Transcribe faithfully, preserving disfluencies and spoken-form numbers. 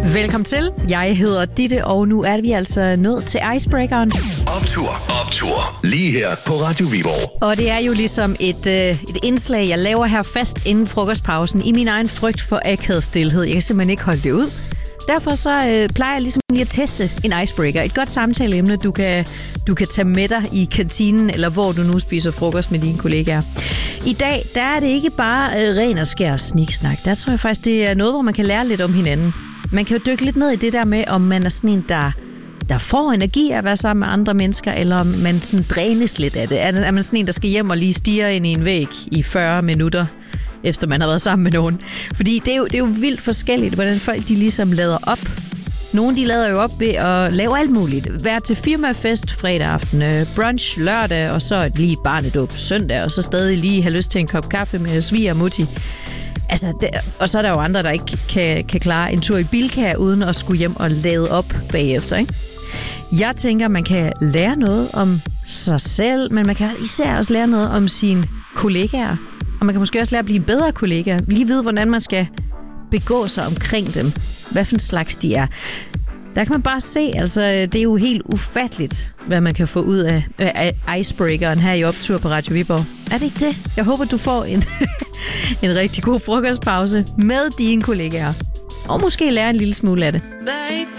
Velkommen til. Jeg hedder Ditte, og nu er vi altså nået til Icebreakeren. Optur, optur. Lige her på Radio Viborg. Og det er jo ligesom et, øh, et indslag, jeg laver her fast inden frokostpausen i min egen frygt for akavet stilhed. Jeg kan simpelthen ikke holde det ud. Derfor så øh, plejer jeg ligesom lige at teste en icebreaker. Et godt samtaleemne, du kan, du kan tage med dig i kantinen, eller hvor du nu spiser frokost med dine kollegaer. I dag, der er det ikke bare øh, ren og skær sniksnak. Der tror jeg faktisk, det er noget, hvor man kan lære lidt om hinanden. Man kan jo dykke lidt ned i det der med, om man er sådan en, der, der får energi af at være sammen med andre mennesker, eller om man sådan drænes lidt af det. Er man sådan en, der skal hjem og lige stirre ind i en væg i fyrre minutter, efter man har været sammen med nogen? Fordi det er jo, det er jo vildt forskelligt, hvordan folk de ligesom lader op. Nogle de lader jo op ved at lave alt muligt. Være til firmafest fredag aften, brunch lørdag, og så lige barnedåb søndag, og så stadig lige have lyst til en kop kaffe med sviger og mutti. Altså, det, og så er der jo andre, der ikke kan, kan klare en tur i Bilka, uden at skulle hjem og lade op bagefter, ikke? Jeg tænker, man kan lære noget om sig selv, men man kan især også lære noget om sine kollegaer. Og man kan måske også lære at blive en bedre kollega. Lige vide, hvordan man skal begå sig omkring dem. Hvad for en slags de er. Der kan man bare se, altså det er jo helt ufatteligt, hvad man kan få ud af, af icebreakeren her i Optur på Radio Viborg. Er det ikke det? Jeg håber, du får en, en rigtig god frokostpause med dine kollegaer. Og måske lære en lille smule af det. Baby.